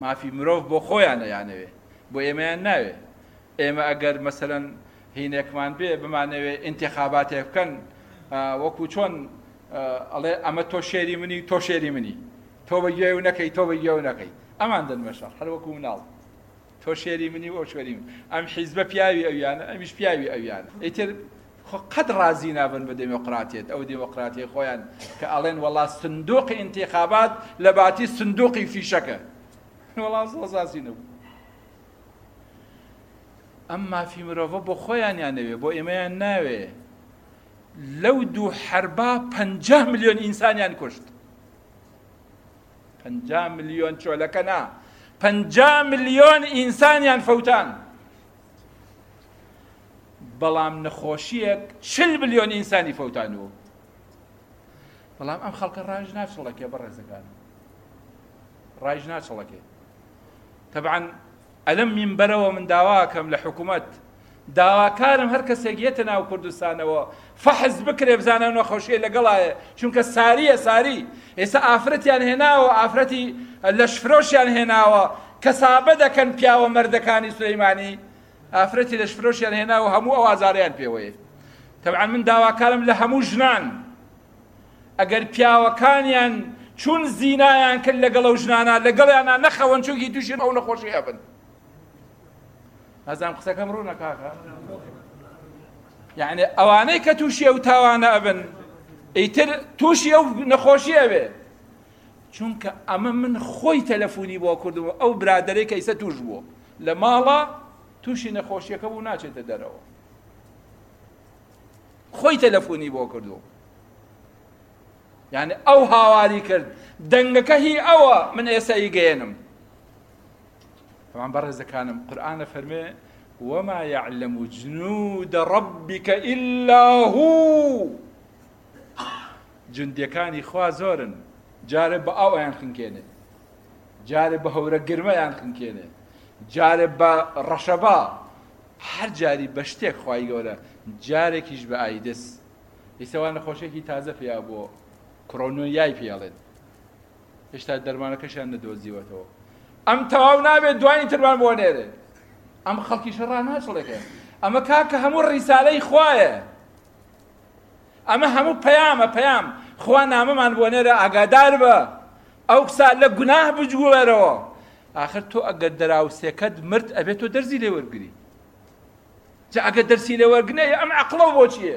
مافی مرۆڤ بۆ خۆیانە یانەوێ بۆ ئێمەیان ناوێ. ئێمە ئەگەر مەسەلەن هینێکمان بێ بمانەوێ ئینتیخاباتێک بکەن وەکو چۆن ئەڵێ ئەمە تۆ شێری منی تۆ شێری منی، تۆ بەگوێ و نەکەی تۆ بەگوێ و نەکەی، ئەمان دەنمەشە هەر وەکو مناڵ تۆ شێری منی و ئەو شێری من، ئەم حیزبە پیاوی ئەویانە ئەمیش پیاوی ئەویانە. ئیتر قەت ڕازی نابن بە دموکراتیت. ئەو دموکراتی خۆیان کە ئەڵێن وەڵا سندوقی ئینتیخابات لە باتی سندوقی فیشەکە، وەڵا سەڵساسی نەبوو. ئەم مافی مرۆڤە بۆ خۆیان یانەوێ بۆ ئێمەیان ناوێ. لەو دوو حەربا 50 ملیۆن ئینسانیان کوشت. 50 ملیۆن چۆلەکە نا، 50 ملیۆن ئینسانیان فەوتان. بەڵام نەخۆشیەک 40 ملیۆن ئینسانی فەوتانەوە. بەڵام ئەم خەڵکە ڕاج ناچڵەکێ بەڕێزەکانم، ڕاج ناچڵەکێ. تەبعاً ئەلەم منبەرەوە من داواکەم لە حکوومەت، داواکارم هەر کەسێک یێتە ناو کوردستانەوە فەحز بکرێ بزانە نەخۆشیە لەگەڵایە، چونکە ساریە ساری. ئێستا ئافرەتیان هێناوە، ئافرەتی لەشفرۆشیان هێناوە، کەسابە دەکەن پیاوە مەردەکانی سولەیمانی، ئافرەتی لەشفرۆشیان هێناوە هەموو ئەو ئازاریان پێوەیە. تەبعاً من داواکارم لە هەموو ژنان ئەگەر پیاوەکانیان چون زینایان کرد لەگەڵ ئەو ژنانە لەگەڵیانە نەخەون چونکی تووشی ئەو نەخۆشی هەبن. ئازام قسەکەم ڕوو نەکاکە، یعنی ئەوانەی کە تووشی ئەو تاوانە ئەبن ئیتر تووشی ئەو نەخۆشی ئەوێ، چونکە ئەمە من خۆی تەلەفۆنی بۆ کردووە ئەو برادەرەی کە ئیسە تووش بووە لە ماڵە تووشی نەخۆشیەکە بوو ناچێتە دەرەوە، خۆی تەلەفۆنی بۆ کردووە. یعنی ئەو هاواری کرد دەنگەکە هی ئەوە من ئێستا ئیگەێنم. طبعا بەڕێزەکانم قورئانە فەرمێ وما يعلم جنود ربك إلا هو. جندەکانی خوا زۆرن، جارێ بە ئەویان خنکێنێ، جارێ بە هەورە گرمەیان خنکێنێ، جارێ بە ڕەشەبا، هەر جاری بە شتێک خوای گەورە، جارێکیش بە ئایدس. ئێستاوان نەخۆشێکی تازە پێیا بۆ کڕۆنۆیای پێڵێن، هێشتا دەرمانەکەشیان نەدۆزیوەتەوە. ئەم تەواو نابێت دوانی ترمان بۆ نێرێ. ئەم خەڵکی شەڕا ناچڵێکە، ئەمە کاکە هەموو ڕیسالەی خوایە، ئەمە هەموو پەیامە، پەیام خوا نامەمان بۆ نێرە ئاگادار بە ئەو کسا لە گوناه بجگوڵێرەوە. ئاخر تۆ ئەگەر دەراوسێکەت مرد ئەبێت تۆ دەرزی لێ وەرگری. جا ئەگەر دەرسی لێ وەرگنەیە ئەم عەقڵە بۆ چییە؟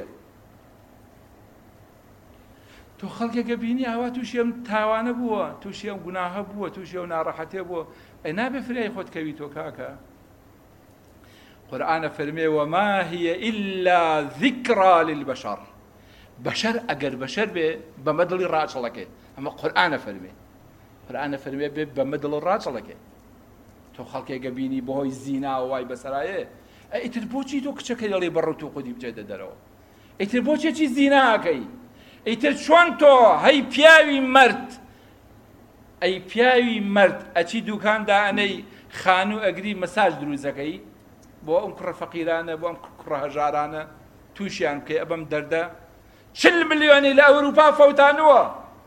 تۆ خەڵکێکە بینی ئاوا تووشی ئەم تاوانە بووە، تووشی ئەم گوناهە بووە، تووشی ئەو ناڕەحەتێ بووە، ئەی نابێ فرای خۆت کەوی تۆ کاکە. قورئانە فەرمێ وما هي إلا ذكرى للبشر. بەشەر ئەگەر بەشەر بێ بەمە دڵی ڕاچڵەکێ. ئەمە قورئانە فەرمێ، قورئانە فەرمێ بێ بەمە دڵ ڕاچڵەکێ. تۆ خەڵکێکە بینی بەهۆی زینا و وای بەسەرایە، ئیتر بۆچی تۆ کچەکە دەڵێ بەڕوت و خودی بچێتە دەرەوە؟ ئیتر بۆچێکی زیناکەی؟ ئیتر چۆن تۆ هەی پیاوی مرد، ئەی پیاوی مرد ئەچی دوکاندا ئەنەی خانوو ئەگری مەساج دروستەکەی بۆ ئەم کوڕە فەقیرانە، بۆ ئەم کوڕە هەژارانە تووشیان بکەی ئەبەم دەردە 40 ملیۆنی لە ئەوروپا فەوتانوە.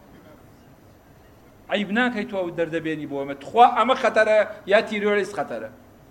عیب ناکەی تۆ ئەو دەردەبێنی بۆ ئەمە، تخوا ئەمە خەتەرە یا تیرۆریست خەتەرە.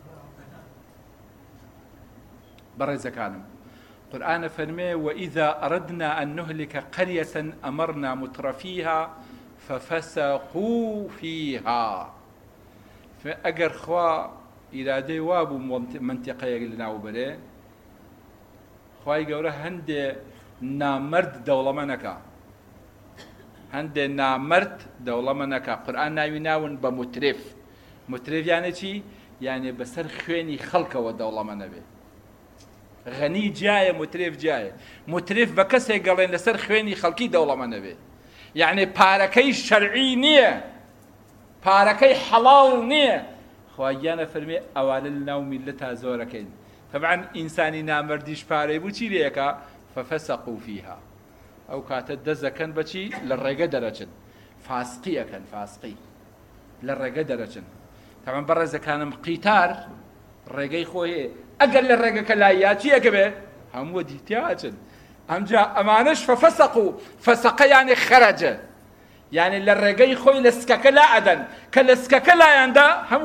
بەڕێزەکانم قورآن فرمي وإذا أردنا أن نهلك قرية أمرنا مترفيها ففسقوا فيها. فأجر خوا إرادة وابو منطقة يقلنا وبره خواي جوره هند نامرد دولة منكا، هند نامرد دولة منكا. قرآن ناويناون بمترف. مترف يعني شي؟ يعني بسر خويني خلقه ودولة منبه. غني جاية مترف جاية، مترف بكسي قالين لسر خويني خلقي دولة منبه. يعني باركي شرعي نية، باركي حلال نية. خواجانا فرمي أوال النوم اللي زوركين. طبعا إنساني نامرديش باري بو چي ليكا ففسقوا فيها أو كاتت دزكن بچي للرقة درجن فاسقية كان فاسقي للرقة درجن. طبعا برزا كان قيتار الرقة خوي أقل الرقة كلاياتي أكبه هم وديتياجن هم جاء أمانش ففسقوا. فسق يعني خرج، یعنی لە ڕێگەی خۆی لە سکەکە لا ئەدەن کە لە سکەکە لایەندا هەموو